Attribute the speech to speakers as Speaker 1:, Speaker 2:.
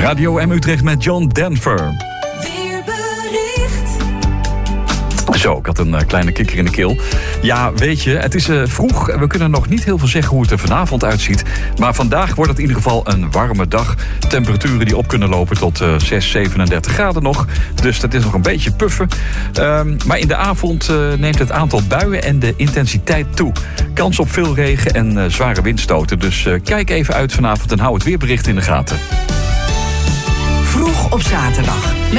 Speaker 1: Radio M Utrecht met John Denver. Zo, ik had een kleine kikker in de keel. Ja, weet je, het is vroeg. We kunnen nog niet heel veel zeggen hoe het er vanavond uitziet. Maar vandaag wordt het in ieder geval een warme dag. Temperaturen die op kunnen lopen tot 37 graden nog. Dus dat is nog een beetje puffen. Maar in de avond neemt het aantal buien en de intensiteit toe. Kans op veel regen en zware windstoten. Dus kijk even uit vanavond en hou het weerbericht in de gaten.
Speaker 2: Vroeg op zaterdag.